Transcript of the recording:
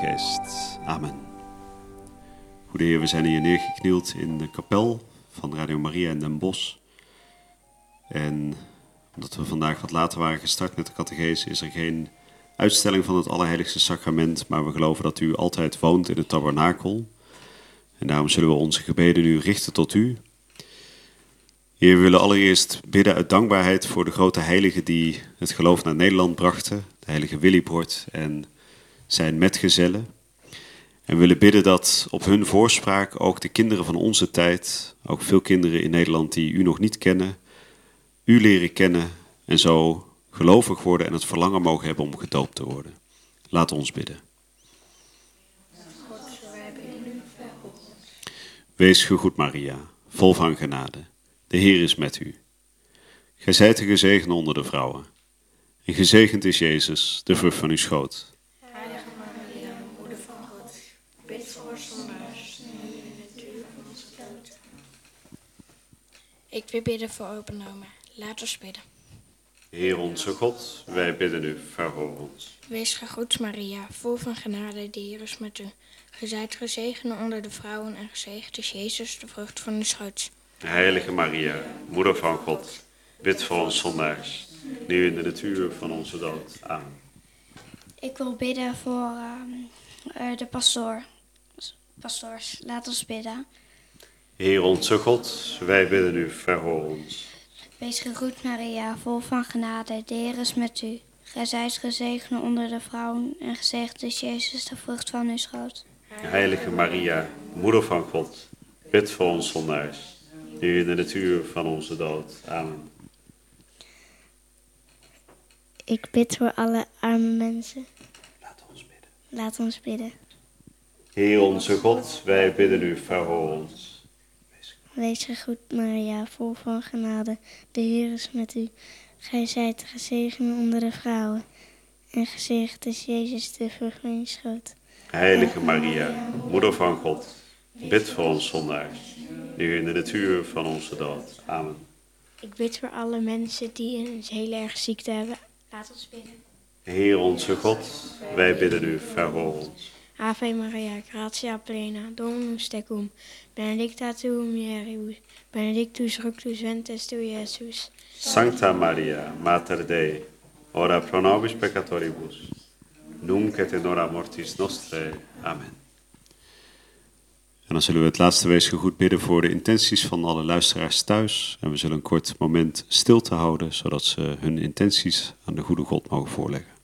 Geest. Amen. Goede Heer, we zijn hier neergeknield in de kapel van Radio Maria in Den Bosch. En omdat we vandaag wat later waren gestart met de catechese, is er geen uitstelling van het Allerheiligste Sacrament, maar we geloven dat u altijd woont in het tabernakel. En daarom zullen we onze gebeden nu richten tot u. Heer, we willen allereerst bidden uit dankbaarheid voor de grote heiligen die het geloof naar Nederland brachten. De heilige Willibrord en zijn metgezellen. En we willen bidden dat op hun voorspraak ook de kinderen van onze tijd, ook veel kinderen in Nederland die u nog niet kennen, u leren kennen en zo gelovig worden en het verlangen mogen hebben om gedoopt te worden. Laat ons bidden. Wees gegroet Maria, vol van genade. De Heer is met u. Gij zijt de gezegende onder de vrouwen. En gezegend is Jezus, de vrucht van uw schoot. Heilige Maria, moeder van God, bid voor ons zondaars, nu en in het uur van onze dood. Ik wil bidden voor openname. Laat ons bidden. Heer onze God, wij bidden u, verhoor ons. Wees gegroet Maria, vol van genade, de Heer is met u. Gij zijt gezegende onder de vrouwen en gezegend is Jezus, de vrucht van uw schoot. Heilige Maria, moeder van God, bid voor ons zondaars, nu in het uur van onze dood. Amen. Ik wil bidden voor de pastoors. Laat ons bidden. Heer onze God, wij bidden u, verhoor ons. Wees gegroet Maria, vol van genade, de Heer is met u. Gij zijt gezegend onder de vrouwen en gezegend is Jezus, de vrucht van uw schoot. Heilige Maria, moeder van God, bid voor ons zondaars, nu in het uur van onze dood. Amen. Ik bid voor alle arme mensen. Laat ons bidden. Laat ons bidden. Heer onze God, wij bidden u, verhoor ons. Wees gegroet Maria, vol van genade, de Heer is met u. Gij zijt gezegend onder de vrouwen en gezegend is Jezus, de vrucht van uw schoot. Heilige Maria, moeder van God, bid voor ons zondaars, nu in het uur van onze dood. Amen. Ik bid voor alle mensen die een hele erg ziekte hebben. Laat ons bidden. Heer onze God, wij bidden u, verhoor ons. Ave Maria, gratia plena, Dominus tecum, benedicta tu mulieribus, benedictus fructus ventris tui, Iesus. Sancta Maria, Mater Dei, ora pro nobis peccatoribus, nunc et in hora mortis nostrae. Amen. En dan zullen we het laatste wees gegroet bidden voor de intenties van alle luisteraars thuis. En we zullen een kort moment stilte houden, zodat ze hun intenties aan de goede God mogen voorleggen.